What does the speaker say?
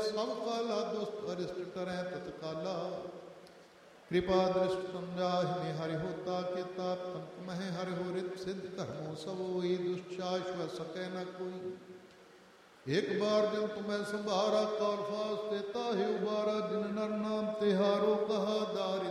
ਸਭ ਕਾਲਾ ਦੁਸਤ ਅਰਿਸ਼ਟ ਟਰੈ ਤਤਕਾਲਾ। कृपा दृष्ट समझाहि हरि होता केता पंत मह हरि हो रित सिद्ध धर्मो सबोई दुष्चाश्व सकै न कोई। एक बार जब तुम्हें संभारा कौर फास देता है उबारा जिन नर नाम तिहारो कहा दारी